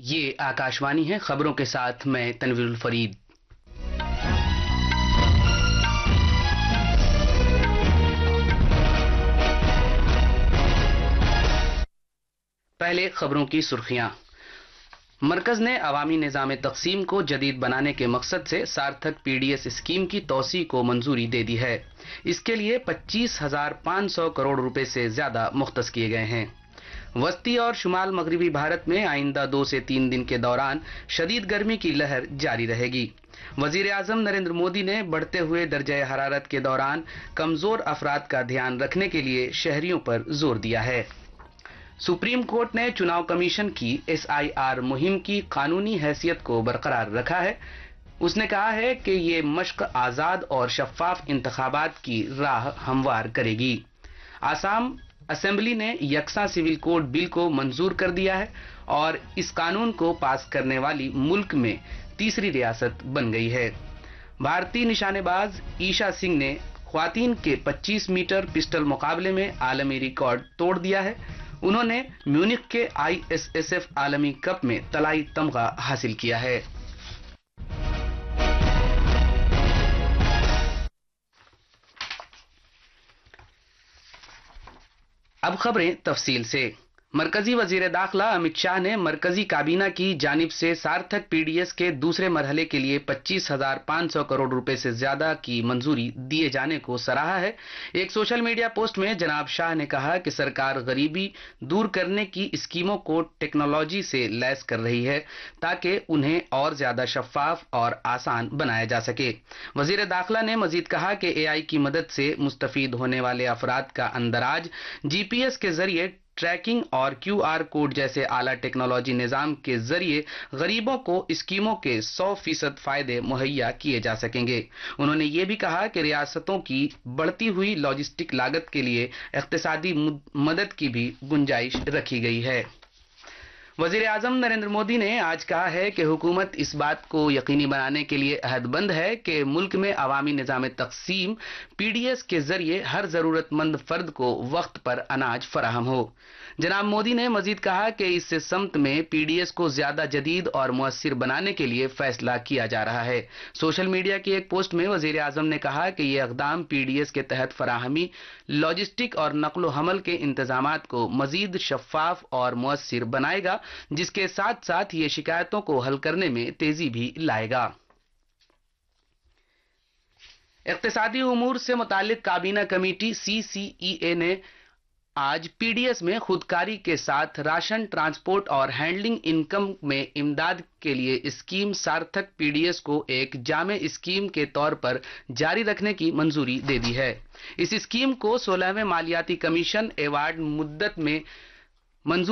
یہ آکاشوانی ہے، خبروں کے ساتھ میں تنویر الفرید۔ پہلے خبروں کی سرخیاں۔ مرکز نے عوامی نظام تقسیم کو جدید بنانے کے مقصد سے Sarthak P D S scheme کی توسیع کو منظوری دے دی ہے۔ اس کے لیے 25,500 کروڑ روپے سے زیادہ مختص کیے گئے ہیں۔ وسطی اور شمال مغربی بھارت میں آئندہ 2 سے 3 دن کے دوران شدید گرمی کی لہر جاری رہے گی۔ وزیر اعظم نریندر مودی نے بڑھتے ہوئے درجہ حرارت کے دوران کمزور افراد کا دھیان رکھنے کے لیے شہریوں پر زور دیا ہے۔ سپریم کورٹ نے چناؤ کمیشن کی SIR مہم کی قانونی حیثیت کو برقرار رکھا ہے۔ اس نے کہا ہے کہ یہ مشق آزاد اور شفاف انتخابات کی راہ ہموار کرے گی۔ آسام اسمبلی نے یکساں سول کوڈ بل کو منظور کر دیا ہے اور اس قانون کو پاس کرنے والی ملک میں تیسری ریاست بن گئی ہے۔ بھارتی نشانے باز ایشا سنگھ نے خواتین کے 25 میٹر پسٹل مقابلے میں عالمی ریکارڈ توڑ دیا ہے۔ انہوں نے میونخ کے ISSF عالمی کپ میں طلائی تمغہ حاصل کیا ہے۔ اب خبریں تفصیل سے۔ مرکزی وزیر داخلہ امت شاہ نے مرکزی کابینہ کی جانب سے سارتھک پی ڈی ایس کے دوسرے مرحلے کے لیے 25,500 کروڑ روپے سے زیادہ کی منظوری دیے جانے کو سراہا ہے۔ ایک سوشل میڈیا پوسٹ میں جناب شاہ نے کہا کہ سرکار غریبی دور کرنے کی اسکیموں کو ٹیکنالوجی سے لیس کر رہی ہے تاکہ انہیں اور زیادہ شفاف اور آسان بنایا جا سکے۔ وزیر داخلہ نے مزید کہا کہ AI کی مدد سے مستفید ہونے والے افراد کا اندراج GPS کے ذریعے ٹریکنگ اور QR کوڈ جیسے اعلیٰ ٹیکنالوجی نظام کے ذریعے غریبوں کو اسکیموں کے 100% فائدے مہیا کیے جا سکیں گے۔ انہوں نے یہ بھی کہا کہ ریاستوں کی بڑھتی ہوئی لاجسٹک لاگت کے لیے اقتصادی مدد کی بھی گنجائش رکھی گئی ہے۔ وزیر اعظم نریندر مودی نے آج کہا ہے کہ حکومت اس بات کو یقینی بنانے کے لیے عہد بند ہے کہ ملک میں عوامی نظام تقسیم PDS کے ذریعے ہر ضرورت مند فرد کو وقت پر اناج فراہم ہو۔ جناب مودی نے مزید کہا کہ اس سے سمت میں PDS کو زیادہ جدید اور مؤثر بنانے کے لیے فیصلہ کیا جا رہا ہے۔ سوشل میڈیا کی ایک پوسٹ میں وزیر اعظم نے کہا کہ یہ اقدام PDS کے تحت فراہمی، لاجسٹک اور نقل و حمل کے انتظامات کو مزید شفاف اور مؤثر بنائے گا، جس کے ساتھ ساتھ یہ شکایتوں کو حل کرنے میں تیزی بھی لائے گا۔ اقتصادی امور سے متعلق کابینہ کمیٹی CCEA نے آج PDS میں خودکاری کے ساتھ راشن، ٹرانسپورٹ اور ہینڈلنگ انکم میں امداد کے لیے اسکیم سارتھک PDS کو ایک جامع اسکیم کے طور پر جاری رکھنے کی منظوری دے دی ہے۔ اس اسکیم کو 16ویں مالیاتی کمیشن ایوارڈ مدت میں منظور